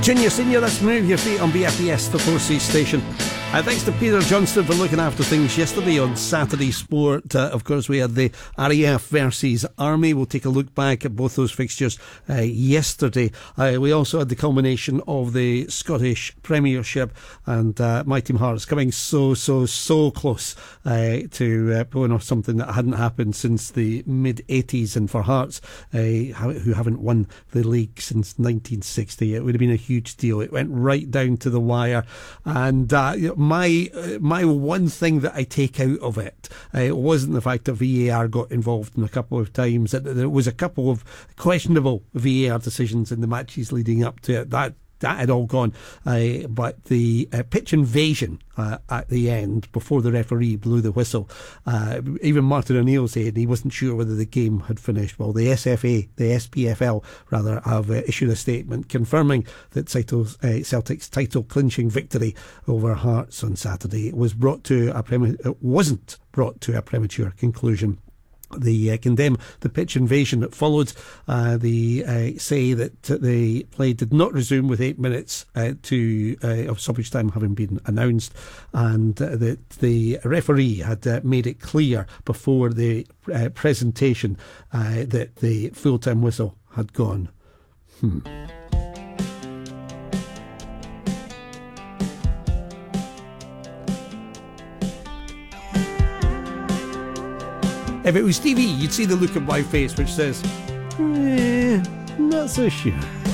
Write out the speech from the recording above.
Junior Senior, let's move your feet on BFBS, the 4C station. Thanks to Peter Johnston for looking after things yesterday on Saturday Sport. Of course, we had the RAF versus Army. We'll take a look back at both those fixtures yesterday. We also had the culmination of the Scottish Premiership, and my team Hearts coming so close to pulling off something that hadn't happened since the mid-80s. And for Hearts, who haven't won the league since 1960, it would have been a huge deal. It went right down to the wire, and my one thing that I take out of it wasn't the fact that VAR got involved in a couple of times. There was a couple of questionable VAR decisions in the matches leading up to it. That had all gone, but the pitch invasion at the end, before the referee blew the whistle, even Martin O'Neill said he wasn't sure whether the game had finished. Well, the SPFL rather, have issued a statement confirming that Celtic's title clinching victory over Hearts on Saturday wasn't brought to a premature conclusion. They condemn the pitch invasion that followed. They say that the play did not resume with 8 minutes of stoppage time having been announced, and that the referee had made it clear before the presentation that the full-time whistle had gone. If it was TV, you'd see the look on my face which says, not so sure.